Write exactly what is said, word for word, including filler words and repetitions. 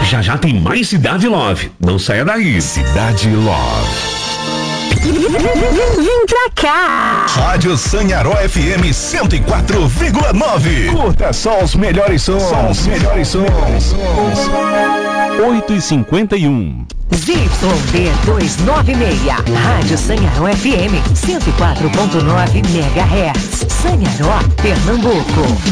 Já já tem mais Cidade Love. Não saia daí. Cidade Love. Vem pra cá! Rádio Sanharó F M cento e quatro vírgula nove. Curta só os melhores sons. Só os melhores sons. oito e cinquenta e um. Z Y D duzentos e noventa e seis. Rádio Sanharó F M cento e quatro ponto nove megahertz. Sanharó, Pernambuco.